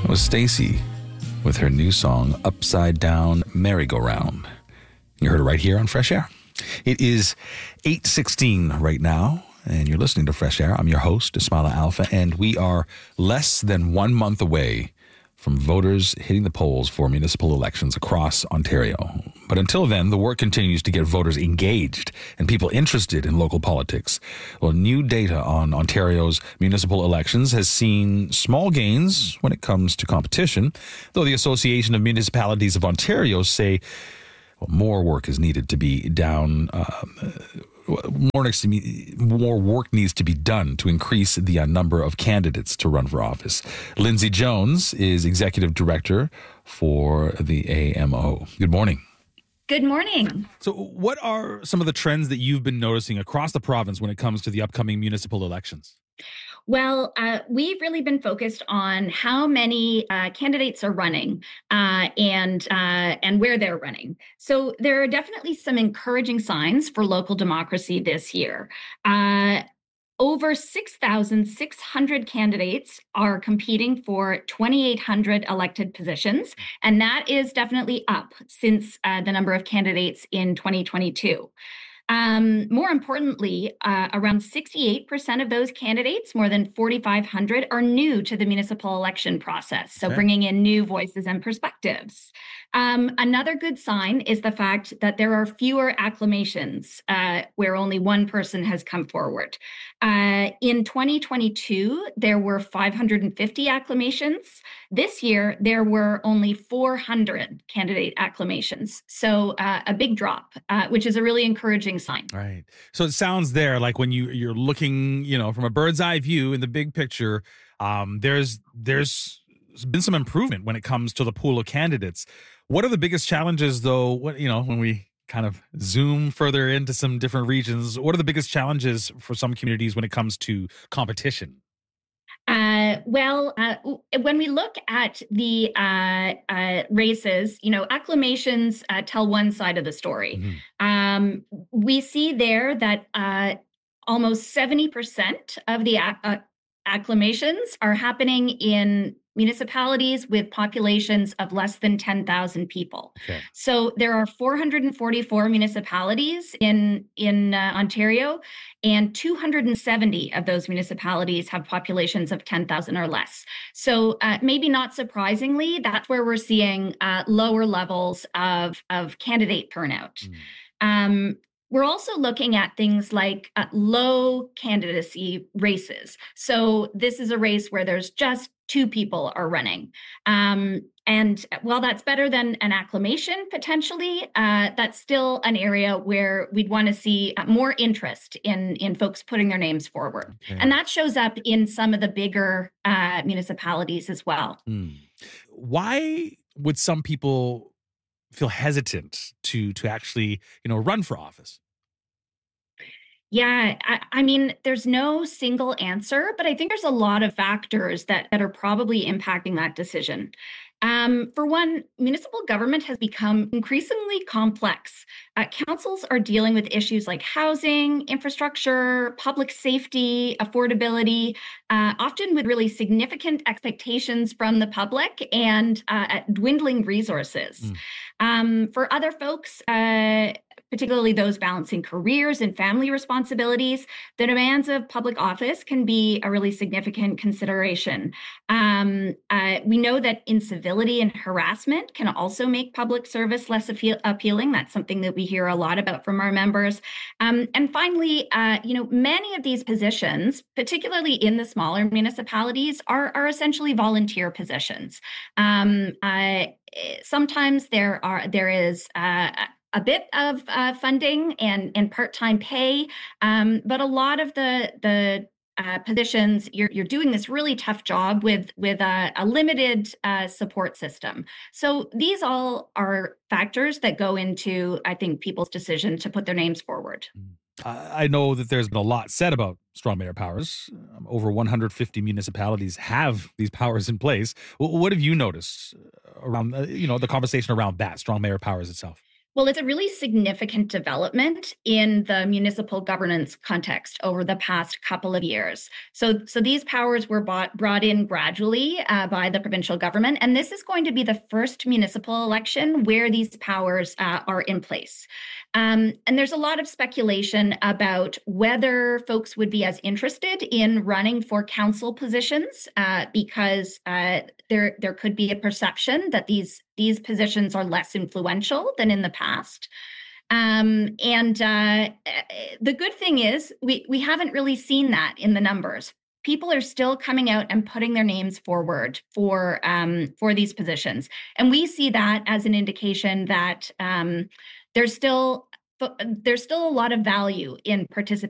That was Stacy with her new song, Upside Down Merry-Go-Round. You heard it right here on Fresh Air. It is 8:16 right now, and you're listening to Fresh Air. I'm your host, Ismaila Alfa, and we are less than 1 month away from voters hitting the polls for municipal elections across Ontario. But until then, the work continues to get voters engaged and people interested in local politics. Well, new data on Ontario's municipal elections has seen small gains when it comes to competition, though the Association of Municipalities of Ontario say more work is needed to be done. More work needs to be done to increase the number of candidates to run for office. Lindsay Jones is executive director for the AMO. Good morning. Good morning. So what are some of the trends that you've been noticing across the province when it comes to the upcoming municipal elections? Well, we've really been focused on how many candidates are running and where they're running. So there are definitely some encouraging signs for local democracy this year. Over 6,600 candidates are competing for 2,800 elected positions, and that is definitely up since the number of candidates in 2022. More importantly, around 68% of those candidates, more than 4,500, are new to the municipal election process, so bringing in new voices and perspectives. Another good sign is the fact that there are fewer acclamations where only one person has come forward. In 2022, there were 550 acclamations. This year, there were only 400 candidate acclamations. So a big drop, which is a really encouraging sign. Right. So it sounds there like when you're looking, from a bird's eye view in the big picture, there's been some improvement when it comes to the pool of candidates. What are the biggest challenges, though, when we kind of zoom further into some different regions, what are the biggest challenges for some communities when it comes to competition? When we look at the races, acclamations tell one side of the story. Mm-hmm. We see there that almost 70% of the acclamations are happening in municipalities with populations of less than 10,000 people. Okay. So there are 444 municipalities in Ontario, and 270 of those municipalities have populations of 10,000 or less. So maybe not surprisingly, that's where we're seeing lower levels of candidate turnout. Mm. We're also looking at things like low candidacy races. So this is a race where there's just two people are running. And while that's better than an acclamation, potentially, that's still an area where we'd want to see more interest in folks putting their names forward. Okay. And that shows up in some of the bigger municipalities as well. Mm. Why would some people feel hesitant to actually, run for office? Yeah, I mean, there's no single answer, but I think there's a lot of factors that are probably impacting that decision. For one, municipal government has become increasingly complex. Councils are dealing with issues like housing, infrastructure, public safety, affordability, often with really significant expectations from the public and dwindling resources. For other folks, particularly those balancing careers and family responsibilities, the demands of public office can be a really significant consideration. We know that incivility and harassment can also make public service less appealing. That's something that we hear a lot about from our members. And finally, many of these positions, particularly in the smaller municipalities, are essentially volunteer positions. Sometimes there is a bit of funding and part-time pay, but a lot of the positions, you're doing this really tough job with a limited support system. So these all are factors that go into, I think, people's decision to put their names forward. I know that there's been a lot said about strong mayor powers. Over 150 municipalities have these powers in place. What have you noticed around, the conversation around that, strong mayor powers itself? Well, it's a really significant development in the municipal governance context over the past couple of years. So these powers were brought in gradually by the provincial government, and this is going to be the first municipal election where these powers are in place. And there's a lot of speculation about whether folks would be as interested in running for council positions because there could be a perception that these positions are less influential than in the past. And the good thing is we haven't really seen that in the numbers. People are still coming out and putting their names forward for these positions, and we see that as an indication that there's still a lot of value in participating